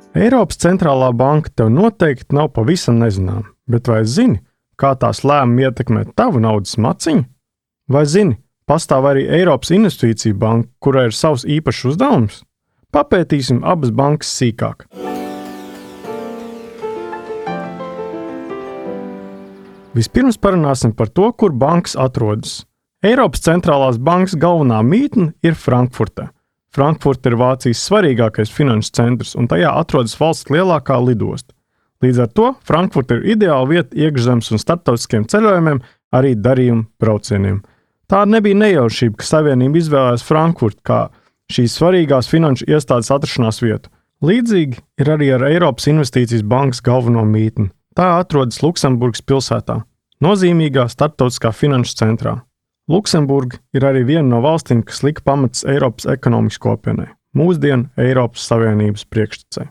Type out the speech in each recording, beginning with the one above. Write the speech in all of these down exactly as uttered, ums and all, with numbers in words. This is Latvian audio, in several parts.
Eiropas centrālā banka tev noteikti nav pavisam nezināma, bet vai zini, kā tās lēmumi ietekmē tavu naudas maciņu? Vai zini, pastāv arī Eiropas investīcija banka, kurai ir savs īpašs uzdevums? Papētīsim abas bankas sīkāk. Vispirms parunāsim par to, kur bankas atrodas. Eiropas centrālās bankas galvenā mītne ir Frankfurtē. Frankfurte ir Vācijas svarīgākais finanšu centrs, un tajā atrodas valsts lielākā lidosta. Līdz ar to Frankfurte ir ideāla vieta iekšzemes un starptautiskiem ceļojumiem, arī darījumu braucieniem. Tā nebija nejaušība, ka Savienība izvēlējās Frankfurti kā šīs svarīgās finanšu iestādes atrašanās vietu. Līdzīgi ir arī ar Eiropas investīcijas bankas galveno mītni. Tā atrodas Luksemburgas pilsētā, nozīmīgā starptautiskā finanšu centrā. Luksemburga ir arī viena no valstīm, kas lika pamatus Eiropas ekonomikas kopienai, mūsdienu Eiropas Savienības priekštecei.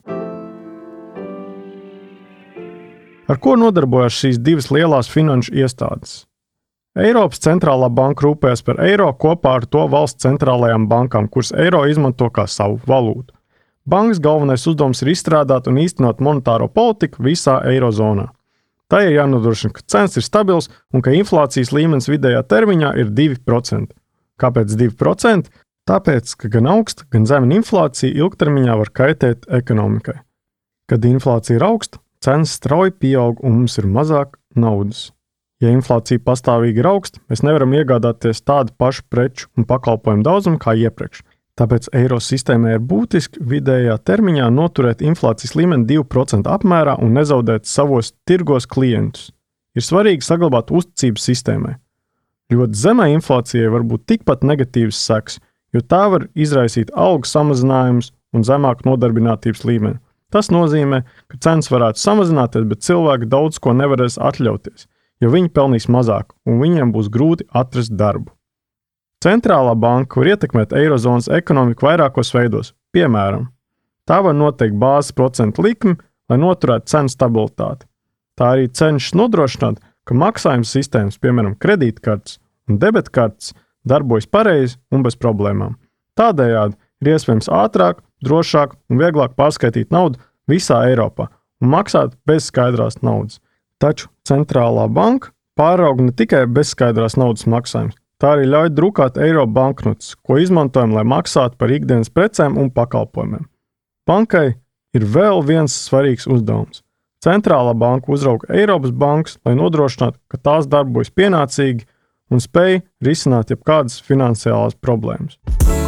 Ar ko nodarbojas šīs divas lielās finanšu iestādes? Eiropas centrālā banka rūpējas par eiro kopā ar to valsts centrālajām bankām, kuras eiro izmanto kā savu valūtu. Bankas galvenais uzdevums ir izstrādāt un īstenot monetāro politiku visā eirozonā. Tā ir jānodrošina, ka cenas ir stabils un ka inflācijas līmenis vidējā termiņā ir divi procenti. Kāpēc divi procenti? Tāpēc, ka gan augsta, gan zema inflācija ilgtermiņā var kaitēt ekonomikai. Kad inflācija ir augsta, cenas strauji pieaug un mums ir mazāk naudas. Ja inflācija pastāvīgi ir augsta, mēs nevaram iegādāties tādu pašu preču un pakalpojumu daudzumu kā iepriekš. Tāpēc eiro sistēmai ir būtiski vidējā termiņā noturēt inflācijas līmeni divi procenti apmērā un nezaudēt savos tirgos klientus. Ir svarīgi saglabāt uzticību sistēmai. Ļoti zemai inflācijai var būt tikpat negatīvas sekas, jo tā var izraisīt algu samazinājumus un zemāku nodarbinātības līmeni. Tas nozīmē, ka cenas varētu samazināties, bet cilvēki daudz ko nevarēs atļauties, jo viņi pelnīs mazāk un viņiem būs grūti atrast darbu. Centrālā banka var ietekmēt eirozonas ekonomiku vairākos veidos. Piemēram, tā var noteikt bāzes procentu likmi, lai noturētu cenu stabilitāti. Tā arī cenšas nodrošināt, ka maksājuma sistēmas, piemēram, kredītkartes un debetkartes, darbojas pareizi un bez problēmām. Tādējādi ir iespējams ātrāk, drošāk un vieglāk pārskaitīt naudu visā Eiropā un maksāt bez skaidrās naudas. Taču centrālā banka pārauga ne tikai bezskaidrās naudas maksājumus, tā arī ļauj drukāt eiro banknotes, ko izmantojam, lai maksātu par ikdienas precēm un pakalpojumiem. Bankai ir vēl viens svarīgs uzdevums. Centrālā banka uzrauga Eiropas bankas, lai nodrošinātu, ka tās darbojas pienācīgi un spēj risināt jebkādas finansiālās problēmas.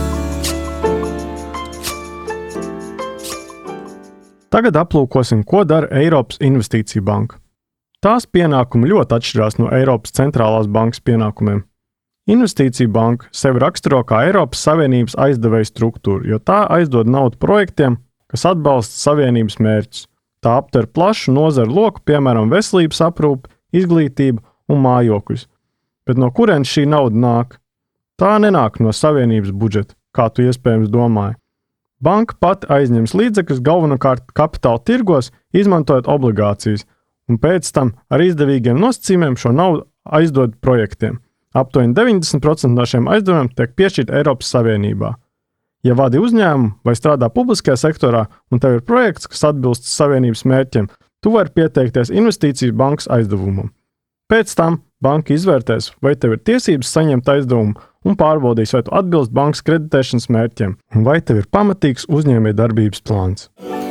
Tagad aplūkosim, ko dara Eiropas investīcija banka. Tās pienākumi ļoti atšķirās no Eiropas centrālās bankas pienākumiem. Investīcija banka sevi raksturo kā Eiropas Savienības aizdevēja struktūru, jo tā aizdod naudu projektiem, kas atbalsta Savienības mērķus. Tā aptver plašu nozaru loku, piemēram, veselības aprūpi, izglītību un mājokļus. Bet no kurienes šī nauda nāk? Tā nenāk no Savienības budžeta, kā tu iespējams domāji. Banka pati aizņems līdzekļus galvenokārt kapitāla tirgos, izmantojot obligācijas, un pēc tam ar izdevīgiem nosacījumiem šo naudu aizdod projektiem. Aptuveni deviņdesmit procenti no šiem aizdevumiem tiek piešķirti Eiropas Savienībā. Ja vadi uzņēmumu vai strādā publiskajā sektorā un tev ir projekts, kas atbilst Savienības mērķiem, tu vari pieteikties investīcijas bankas aizdevumam. Pēc tam banka izvērtēs, vai tev ir tiesības saņemt aizdevumu un pārbaudīs, vai tu atbilst bankas kreditēšanas mērķiem un vai tev ir pamatīgs uzņēmējdarbības plāns.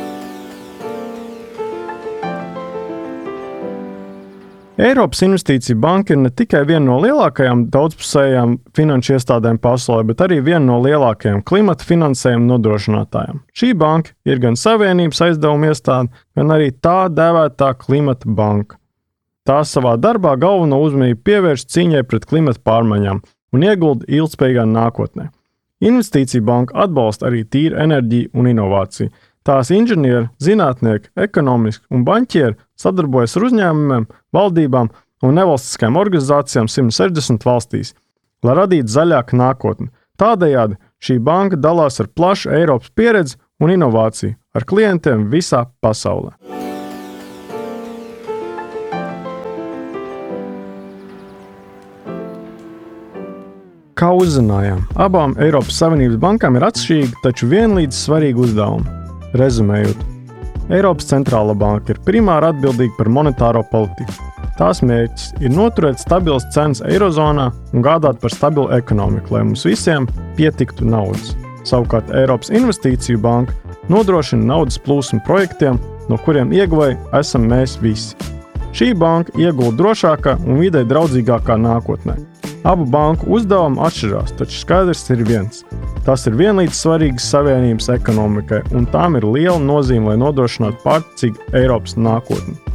Eiropas investīcija banka ir ne tikai viena no lielākajām daudzpusējām finanšu iestādēm pasaulē, bet arī viena no lielākajām klimata finansējuma nodrošinātājām. Šī banka ir gan Savienības aizdevuma iestāde, gan arī tā dēvētā klimata banka. Tā savā darbā galveno uzmanību pievērš cīņai pret klimata pārmaiņām un iegulda ilgspējīgā nākotnē. Investīcija banka atbalsta arī tīru enerģiju un inovāciju. Tās inženieri, zinātnieki, ekonomiski un banķieri sadarbojas ar uzņēmumiem, valdībām un nevalstiskajām organizācijām simt sešdesmit valstīs, lai radītu zaļāku nākotni. Tādējādi šī banka dalās ar plašu Eiropas pieredzi un inovāciju ar klientiem visā pasaulē. Kā uzzinājām, abām Eiropas Savienības bankām ir atšķirīgi, taču vienlīdz svarīgi uzdevumi. Rezumējot, Eiropas centrālā banka ir primāri atbildīga par monetāro politiku. Tās mērķis ir noturēt stabilas cenas eirozonā un gādāt par stabilu ekonomiku, lai mums visiem pietiktu naudas. Savukārt Eiropas investīciju banka nodrošina naudas plūsmu projektiem, no kuriem ieguvēji esam mēs visi. Šī banka iegulda drošākā un videi draudzīgākā nākotnē. Abu banku uzdevumi atšķirās, taču skaidrs ir viens. Tās ir vienlīdz svarīgas savienības ekonomikai, un tām ir liela nozīme, lai nodrošinātu pārticīgu Eiropas nākotni.